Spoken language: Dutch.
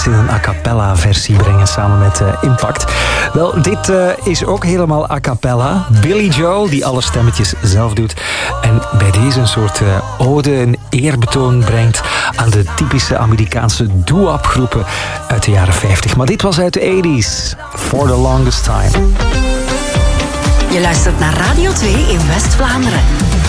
in een a cappella versie brengen samen met Impact. Wel, dit is ook helemaal a cappella. Billy Joel, die alle stemmetjes zelf doet. En bij deze een soort ode, een eerbetoon brengt aan de typische Amerikaanse doo-wop groepen uit de jaren 50. Maar dit was uit de 80s. For the longest time. Je luistert naar Radio 2 in West-Vlaanderen.